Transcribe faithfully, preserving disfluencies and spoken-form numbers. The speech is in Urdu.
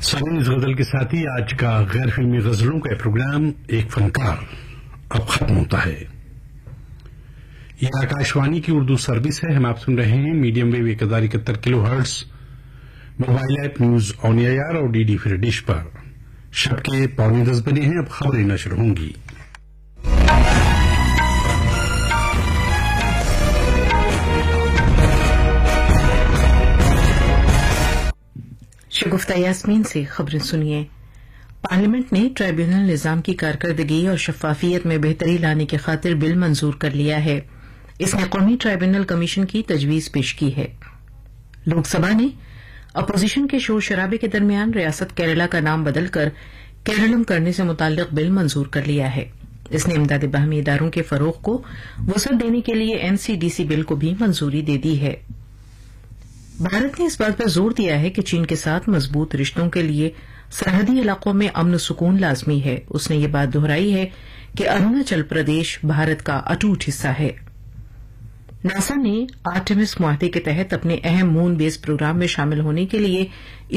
سامعین، اس غزل کے ساتھ ہی آج کا غیر فلمی غزلوں کا پروگرام ایک فنکار اب ختم ہوتا ہے. یہ آکاشوانی کی اردو سروس ہے. ہم آپ سن رہے ہیں میڈیم ویو ایک ہزار اکہتر کلو hertz, mobile app news on year اور ڈی ڈی فری ڈش پر. شب کے پونے دس بجے ہیں. اب خبریں نشر ہوں گی. شگفتہ یاسمین سے خبریں سنیے. پارلیمنٹ نے ٹرائیبیونل نظام کی کارکردگی اور شفافیت میں بہتری لانے کی خاطر بل منظور کر لیا ہے. اس نے قومی ٹرائیبیونل کمیشن کی تجویز پیش کی ہے. لوک سبھا نے اپوزیشن کے شور شرابے کے درمیان ریاست کیرلا کا نام بدل کر کیرلم کرنے سے متعلق بل منظور کر لیا ہے. اس نے امداد باہمی اداروں کے فروغ کو وسعت دینے کے لیے این سی ڈی سی بل کو بھی منظوری دے دی ہے. بھارت نے اس بات پر زور دیا ہے کہ چین کے ساتھ مضبوط رشتوں کے لیے سرحدی علاقوں میں امن و سکون لازمی ہے. اس نے یہ بات دہرائی ہے کہ اروناچل پردیش بھارت کا اٹوٹ حصہ ہے. ناسا نے آرٹیمس معاہدے کے تحت اپنے اہم مون بیس پروگرام میں شامل ہونے کے لیے